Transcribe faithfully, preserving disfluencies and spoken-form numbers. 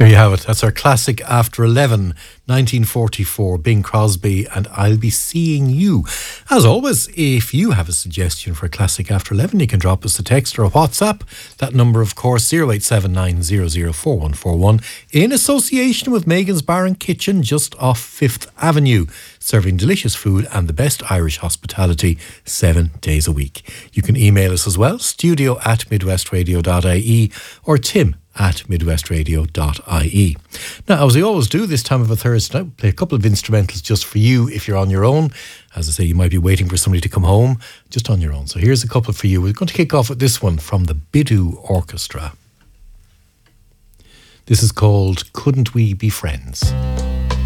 There you have it. That's our classic after eleven, nineteen forty-four, Bing Crosby and I'll Be Seeing You. As always, if you have a suggestion for a classic after eleven, you can drop us a text or a WhatsApp. That number, of course, zero eight seven nine zero zero four one four one, in association with Megan's Bar and Kitchen just off Fifth Avenue, serving delicious food and the best Irish hospitality seven days a week. You can email us as well, studio at midwestradio dot I E or tim at midwestradio dot I E. Now, as we always do this time of a Thursday night, we'll play a couple of instrumentals just for you if you're on your own. As I say, you might be waiting for somebody to come home, just on your own. So here's a couple for you. We're going to kick off with this one from the Bidoo Orchestra. This is called Couldn't We Be Friends?